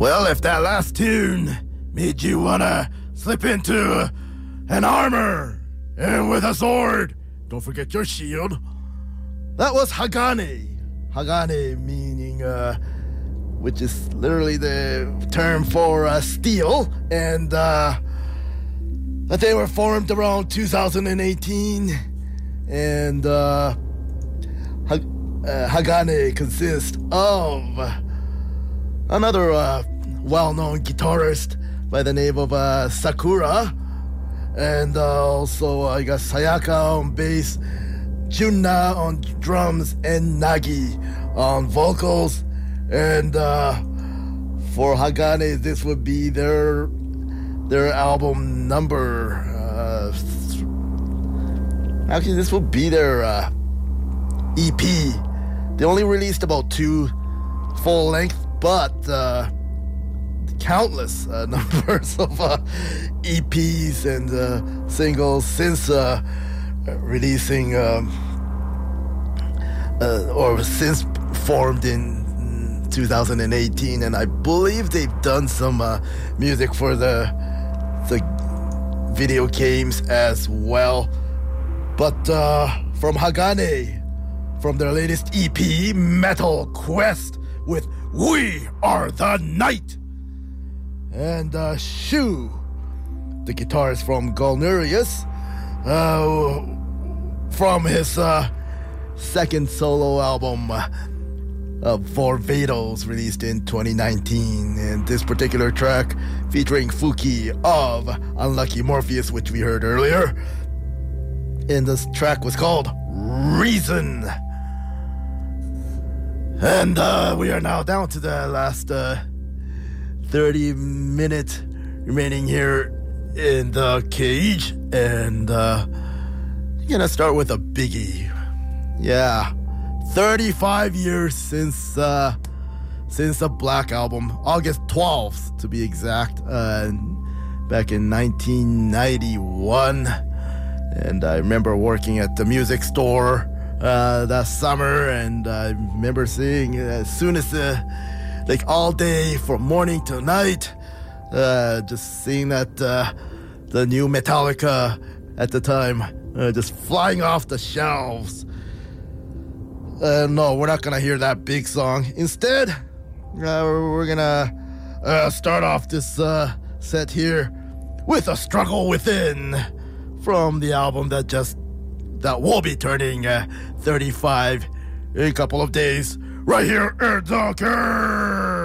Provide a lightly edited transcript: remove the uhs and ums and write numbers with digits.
Well, if that last tune made you wanna slip into an armor and with a sword, don't forget your shield. That was Hagane. Hagane meaning, which is literally the term for steel, and they were formed around 2018, and Hagane consists of another well-known guitarist by the name of Sakura, and also I got Sayaka on bass, Junna on drums, and Nagi on vocals. And for Hagane, this would be their album number. Actually, this will be their EP. They only released about 2 full length, but countless numbers of EPs and singles since releasing or since formed in 2018, and I believe they've done some music for the video games as well. But from Hagane, from their latest EP, Metal Quest, with We Are the Night. And Shu, the guitarist from Gulnurius, from his second solo album, Vorvados, released in 2019. And this particular track, featuring Fuki of Unlucky Morpheus, which we heard earlier. And this track was called Reason. And we are now down to the last 30-minute remaining here in the cage. And I'm gonna start with a biggie. Yeah, 35 years since the Black Album, August 12th to be exact, back in 1991. And I remember working at the music store that summer, and I remember seeing as soon as like all day from morning to night, just seeing that the new Metallica at the time just flying off the shelves. No, we're not gonna hear that big song. Instead, we're gonna start off this set here with A Struggle Within, from the album that will be turning 35 in a couple of days, right here at the Cage.